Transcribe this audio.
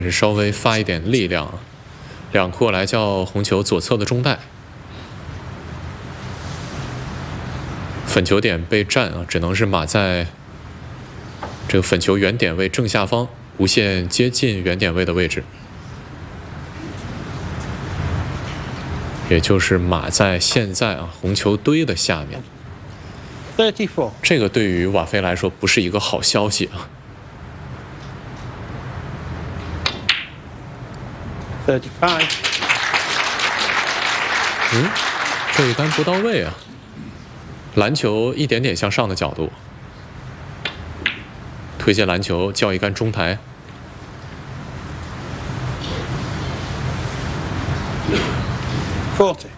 是稍微发一点力量，两库来叫红球左侧的中带，粉球点被占啊，只能是码在这个粉球原点位正下方，无限接近原点位的位置，也就是码在现在啊红球堆的下面。 34。 这个对于瓦菲来说不是一个好消息啊。 35。 这一杆不到位啊！篮球一点点向上的角度，推荐篮球叫一杆中台。 40。